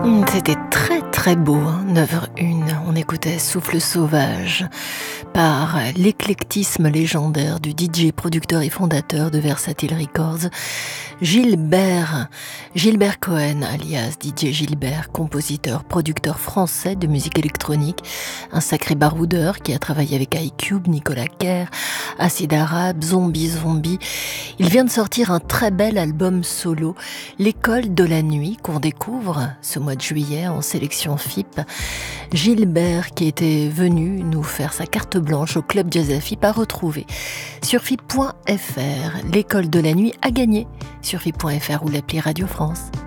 C'était très très beau, 9h01. On écoutait Souffle sauvage par l'éclectisme légendaire du DJ, producteur et fondateur de Versatile Records, Gilbert Cohen, alias DJ Gilbert, compositeur, producteur français de musique électronique, un sacré baroudeur qui a travaillé avec iCube, Nicolas Kerr, Acid Arabe, Zombie. Il vient de sortir un très bel album solo, L'école de la nuit, qu'on découvre ce mois de juillet en sélection FIP. Gilbert qui était venu nous faire sa carte blanche au Club Jazz à FIP a retrouvé sur FIP.fr. L'école de la nuit a gagné sur FIP.fr ou l'appli Radio France.